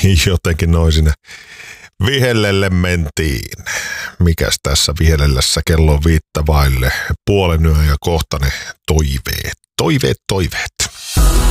jotenkin noin sinne vihellelle mentiin. Mikäs tässä vihellellässä kello on 5:05 ja kohta ne toiveet.